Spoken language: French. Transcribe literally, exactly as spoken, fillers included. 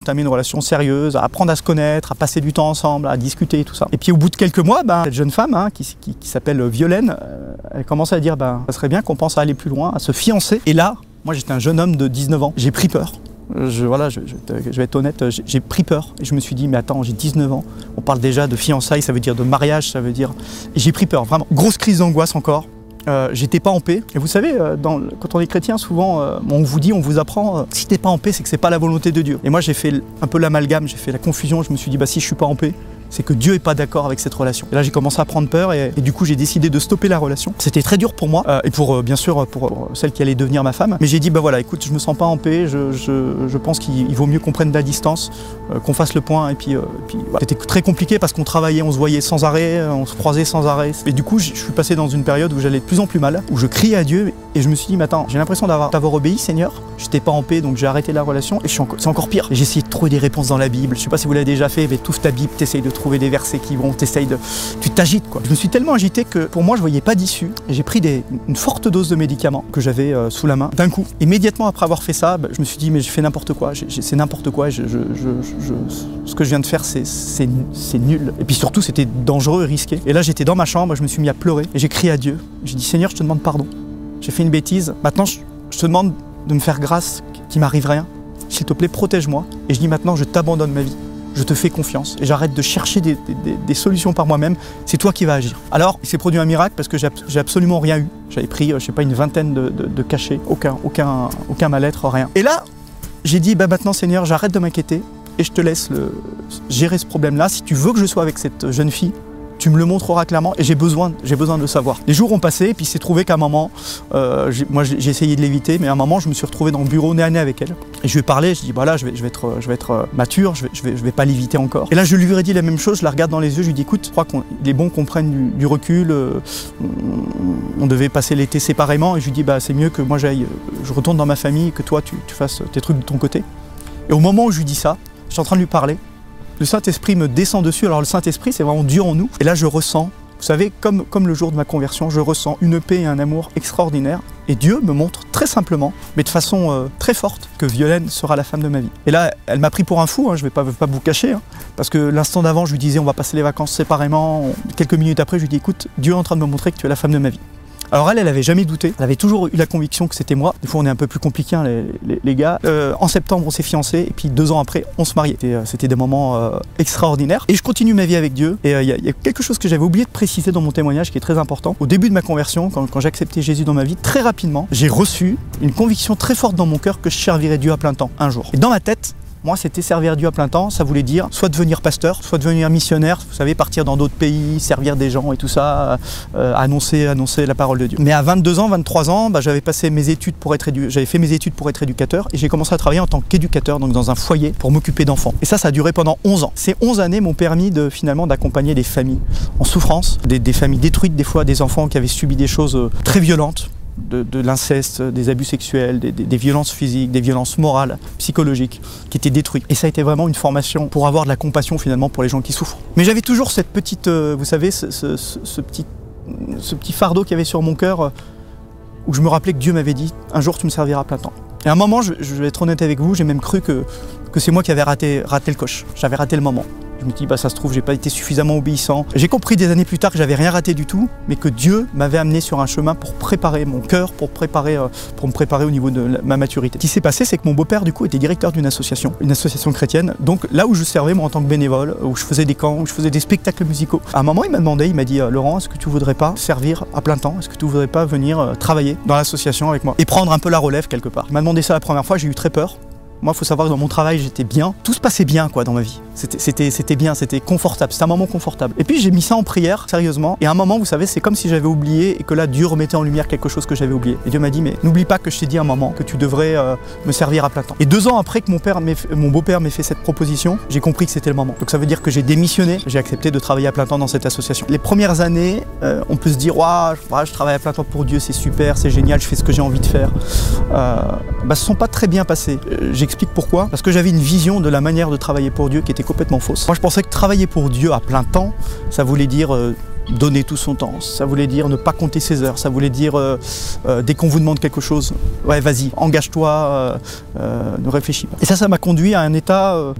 entamer une relation sérieuse, à apprendre à se connaître, à passer du temps ensemble, à discuter et tout ça. Et puis au bout de quelques mois, ben, cette jeune femme hein, qui, qui, qui s'appelle Violaine, euh, elle commence à dire ben, ça serait bien qu'on pense à aller plus loin, à se fiancer. Et là, moi j'étais un jeune homme de dix-neuf ans, j'ai pris peur. Je, voilà, je, je, je vais être honnête, j'ai pris peur. Et je me suis dit, mais attends, j'ai dix-neuf ans, on parle déjà de fiançailles, ça veut dire de mariage, ça veut dire... Et j'ai pris peur, vraiment. Grosse crise d'angoisse encore. Euh, j'étais pas en paix. Et vous savez, euh, dans, quand on est chrétien, souvent, euh, on vous dit, on vous apprend, euh, si t'es pas en paix, c'est que c'est pas la volonté de Dieu. Et moi, j'ai fait un peu l'amalgame, j'ai fait la confusion, je me suis dit, bah si je suis pas en paix, c'est que Dieu est pas d'accord avec cette relation. Et là, j'ai commencé à prendre peur et, et du coup, j'ai décidé de stopper la relation. C'était très dur pour moi euh, et pour, euh, bien sûr, pour, pour celle qui allait devenir ma femme. Mais j'ai dit, bah voilà, écoute, je me sens pas en paix, je, je, je pense qu'il vaut mieux qu'on prenne de la distance, euh, qu'on fasse le point. Et puis, euh, puis voilà. C'était très compliqué parce qu'on travaillait, on se voyait sans arrêt, on se croisait sans arrêt. Et du coup, je suis passé dans une période où j'allais de plus en plus mal, où je criais à Dieu et je me suis dit, mais attends, j'ai l'impression d'avoir obéi, Seigneur. J'étais pas en paix, donc j'ai arrêté la relation et c'est encore pire. J'ai essayé de trouver des réponses dans la Bible. Je sais pas si vous l'avez déjà fait, mais t'ouvres ta Bible, t'essayes de trouver des versets qui vont, t'essayes de... Tu t'agites quoi. Je me suis tellement agité que pour moi, je voyais pas d'issue. J'ai pris des... une forte dose de médicaments que j'avais euh, sous la main. D'un coup, immédiatement après avoir fait ça, bah, je me suis dit, mais j'ai fait n'importe quoi. C'est n'importe quoi. Je, je, je, je... Ce que je viens de faire, c'est nul. Et puis surtout, c'était dangereux et risqué. Et là, j'étais dans ma chambre, je me suis mis à pleurer et j'ai crié à Dieu. J'ai dit, Seigneur, je te demande pardon. J'ai fait une bêtise. Maintenant, je, je te demande de me faire grâce, qu'il m'arrive rien. S'il te plaît, protège-moi. Et je dis maintenant, je t'abandonne ma vie. Je te fais confiance et j'arrête de chercher des, des, des solutions par moi-même. C'est toi qui vas agir. Alors, il s'est produit un miracle parce que j'ai absolument rien eu. J'avais pris, je sais pas, une vingtaine de, de, de cachets, aucun, aucun, aucun mal-être, rien. Et là, j'ai dit, bah maintenant, Seigneur, j'arrête de m'inquiéter et je te laisse le, gérer ce problème-là. Si tu veux que je sois avec cette jeune fille, tu me le montreras clairement et j'ai besoin, j'ai besoin de le savoir. Les jours ont passé et puis il s'est trouvé qu'à un moment, euh, moi j'ai essayé de l'éviter, mais à un moment je me suis retrouvé dans le bureau nez à nez avec elle. Et je lui ai parlé, je dis bah là je vais, je vais être, je vais être mature, je vais, je vais, je vais pas l'éviter encore. Et là je lui ai dit la même chose, je la regarde dans les yeux, je lui dis écoute, je crois qu'il est bon qu'on prenne du, du recul, euh, on, on devait passer l'été séparément et je lui dis bah c'est mieux que moi j'aille, je retourne dans ma famille, que toi tu, tu fasses tes trucs de ton côté. Et au moment où je lui dis ça, je suis en train de lui parler. Le Saint-Esprit me descend dessus. Alors le Saint-Esprit, c'est vraiment Dieu en nous. Et là, je ressens, vous savez, comme, comme le jour de ma conversion, je ressens une paix et un amour extraordinaires. Et Dieu me montre très simplement, mais de façon euh, très forte, que Violaine sera la femme de ma vie. Et là, elle m'a pris pour un fou, hein, je ne vais pas, pas vous cacher, hein, parce que l'instant d'avant, je lui disais, on va passer les vacances séparément. On... Quelques minutes après, je lui dis, écoute, Dieu est en train de me montrer que tu es la femme de ma vie. Alors elle, elle avait jamais douté, elle avait toujours eu la conviction que c'était moi. Des fois on est un peu plus compliqué hein, les, les, les gars. Euh, en septembre on s'est fiancés et puis deux ans après on se mariait. C'était des moments euh, extraordinaires. Et je continue ma vie avec Dieu. Et il euh, y, y a quelque chose que j'avais oublié de préciser dans mon témoignage qui est très important. Au début de ma conversion, quand, quand j'ai accepté Jésus dans ma vie, très rapidement, j'ai reçu une conviction très forte dans mon cœur que je servirais Dieu à plein temps, un jour. Et dans ma tête, moi, c'était servir Dieu à plein temps, ça voulait dire soit devenir pasteur, soit devenir missionnaire, vous savez, partir dans d'autres pays, servir des gens et tout ça, euh, annoncer, annoncer la parole de Dieu. Mais à vingt-deux ans, vingt-trois ans, bah, j'avais passé mes études pour être édu... j'avais fait mes études pour être éducateur et j'ai commencé à travailler en tant qu'éducateur, donc dans un foyer pour m'occuper d'enfants. Et ça, ça a duré pendant onze ans. Ces onze années m'ont permis de finalement d'accompagner des familles en souffrance, des, des familles détruites, des fois des enfants qui avaient subi des choses euh, très violentes. De, de l'inceste, des abus sexuels, des, des, des violences physiques, des violences morales, psychologiques, qui étaient détruites. Et ça a été vraiment une formation pour avoir de la compassion finalement pour les gens qui souffrent. Mais j'avais toujours cette petite, euh, vous savez, ce, ce, ce, ce, petit, ce petit fardeau qu'il y avait sur mon cœur, euh, où je me rappelais que Dieu m'avait dit, un jour tu me serviras à plein temps. Et à un moment, je, je vais être honnête avec vous, j'ai même cru que, que c'est moi qui avais raté, raté le coche. J'avais raté le moment. Je me dis, bah, ça se trouve, j'ai pas été suffisamment obéissant. J'ai compris des années plus tard que j'avais rien raté du tout, mais que Dieu m'avait amené sur un chemin pour préparer mon cœur, pour, préparer, euh, pour me préparer au niveau de la, ma maturité. Ce qui s'est passé, c'est que mon beau-père, du coup, était directeur d'une association, une association chrétienne. Donc là où je servais, moi, en tant que bénévole, où je faisais des camps, où je faisais des spectacles musicaux. À un moment, il m'a demandé, il m'a dit, Laurent, est-ce que tu voudrais pas servir à plein temps? Est-ce que tu voudrais pas venir euh, travailler dans l'association avec moi et prendre un peu la relève quelque part? Il m'a demandé ça la première fois, j'ai eu très peur. Moi, il faut savoir que dans mon travail, j'étais bien. Tout se passait bien, quoi, dans ma vie. C'était bien, c'était confortable. C'était un moment confortable. Et puis, j'ai mis ça en prière, sérieusement. Et à un moment, vous savez, c'est comme si j'avais oublié et que là, Dieu remettait en lumière quelque chose que j'avais oublié. Et Dieu m'a dit, mais n'oublie pas que je t'ai dit à un moment que tu devrais euh, me servir à plein temps. Et deux ans après que mon, père mon beau-père m'ait fait cette proposition, j'ai compris que c'était le moment. Donc, ça veut dire que j'ai démissionné. J'ai accepté de travailler à plein temps dans cette association. Les premières années, euh, on peut se dire, waouh, je travaille à plein temps pour Dieu, c'est super, c'est génial, je fais ce que j'ai envie de faire. Euh, bah, ce ne sont pas très bien passés. Euh, J'explique pourquoi. Parce que j'avais une vision de la manière de travailler pour Dieu qui était complètement fausse. Moi, je pensais que travailler pour Dieu à plein temps, ça voulait dire euh, donner tout son temps, ça voulait dire ne pas compter ses heures, ça voulait dire euh, euh, dès qu'on vous demande quelque chose, ouais, vas-y, engage-toi, euh, euh, ne réfléchis pas. Et ça, ça m'a conduit à un état euh,